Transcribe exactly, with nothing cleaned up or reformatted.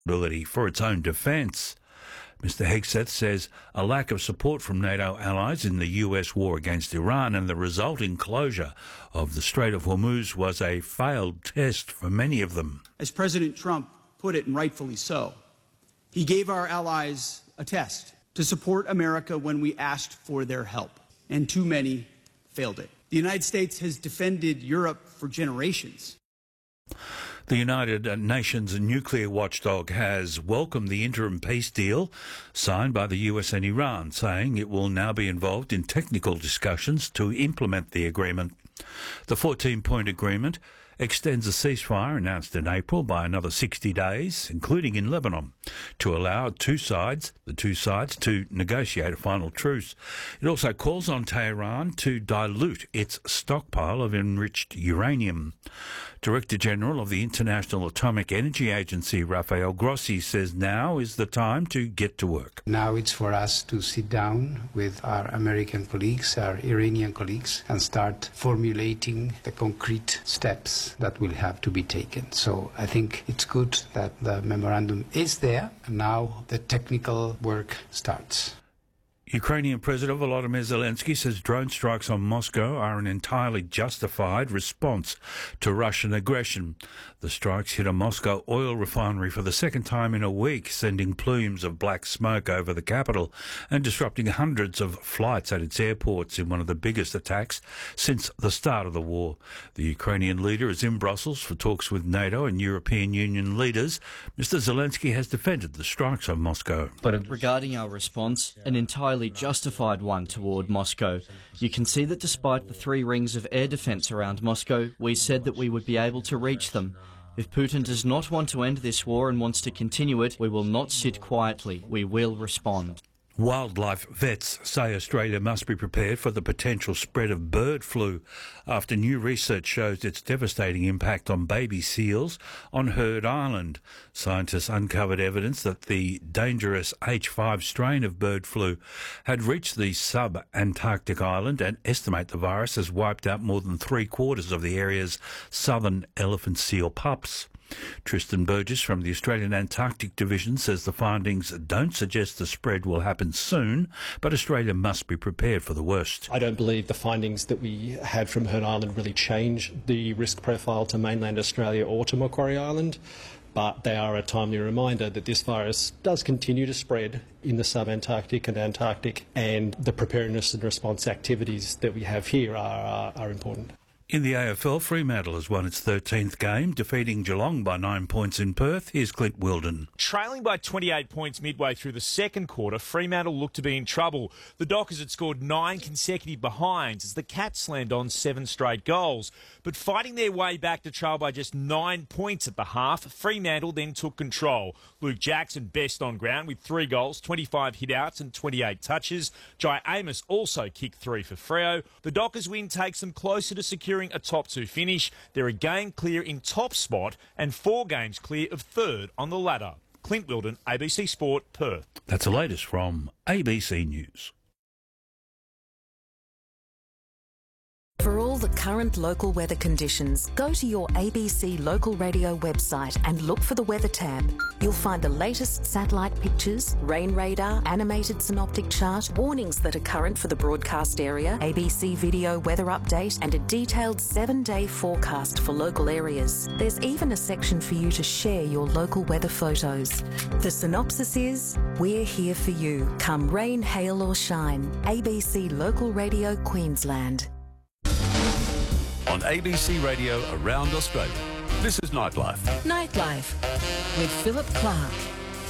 ability for its own defence. Mister Hegseth says a lack of support from NATO allies in the U S war against Iran and the resulting closure of the Strait of Hormuz was a failed test for many of them. As President Trump put it, and rightfully so, he gave our allies a test to support America when we asked for their help, and too many failed it. The United States has defended Europe for generations. The United Nations nuclear watchdog has welcomed the interim peace deal signed by the U S and Iran, saying it will now be involved in technical discussions to implement the agreement. The fourteen-point agreement extends a ceasefire announced in April by another sixty days, including in Lebanon, to allow two sides, the two sides to negotiate a final truce. It also calls on Tehran to dilute its stockpile of enriched uranium. Director General of the International Atomic Energy Agency, Rafael Grossi, says now is the time to get to work. Now it's for us to sit down with our American colleagues, our Iranian colleagues, and start formulating the concrete steps that will have to be taken. So I think it's good that the memorandum is there, and now the technical work starts. Ukrainian President Volodymyr Zelensky says drone strikes on Moscow are an entirely justified response to Russian aggression. The strikes hit a Moscow oil refinery for the second time in a week, sending plumes of black smoke over the capital and disrupting hundreds of flights at its airports in one of the biggest attacks since the start of the war. The Ukrainian leader is in Brussels for talks with NATO and European Union leaders. Mister Zelensky has defended the strikes on Moscow. But regarding our response, an entirely justified one toward Moscow. You can see that despite the three rings of air defence around Moscow, we said that we would be able to reach them. If Putin does not want to end this war and wants to continue it, we will not sit quietly. We will respond. Wildlife vets say Australia must be prepared for the potential spread of bird flu after new research shows its devastating impact on baby seals on Heard Island. Scientists uncovered evidence that the dangerous H five strain of bird flu had reached the sub-Antarctic island and estimate the virus has wiped out more than three quarters of the area's southern elephant seal pups. Tristan Burgess from the Australian Antarctic Division says the findings don't suggest the spread will happen soon, but Australia must be prepared for the worst. I don't believe the findings that we had from Heard Island really change the risk profile to mainland Australia or to Macquarie Island, but they are a timely reminder that this virus does continue to spread in the sub-Antarctic and Antarctic, and the preparedness and response activities that we have here are, are, are important. In the A F L, Fremantle has won its thirteenth game, defeating Geelong by nine points in Perth. Here's Clint Wilden. Trailing by twenty-eight points midway through the second quarter, Fremantle looked to be in trouble. The Dockers had scored nine consecutive behinds as the Cats slammed on seven straight goals. But fighting their way back to trail by just nine points at the half, Fremantle then took control. Luke Jackson best on ground with three goals, twenty-five hit-outs and twenty-eight touches. Jai Amos also kicked three for Freo. The Dockers win takes them closer to securing a top two finish. They're a game clear in top spot and four games clear of third on the ladder. Clint Wilden, A B C Sport, Perth. That's the latest from A B C News. For all the current local weather conditions, go to your A B C local radio website and look for the weather tab. You'll find the latest satellite pictures, rain radar, animated synoptic chart, warnings that are current for the broadcast area, A B C video weather update, and a detailed seven-day forecast for local areas. There's even a section for you to share your local weather photos. The synopsis is, we're here for you. Come rain, hail or shine. A B C Local Radio, Queensland. On A B C Radio around Australia, this is Nightlife. Nightlife with Philip Clark.